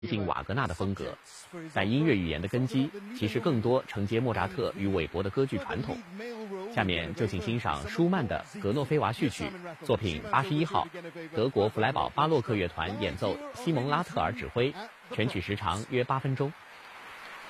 近瓦格纳的风格，但音乐语言的根基其实更多承接莫扎特与韦伯的歌剧传统。下面就请欣赏舒曼的《格诺菲娃序曲》，作品81号，德国弗莱堡巴洛克乐团演奏，西蒙拉特尔指挥，全曲时长约8分钟。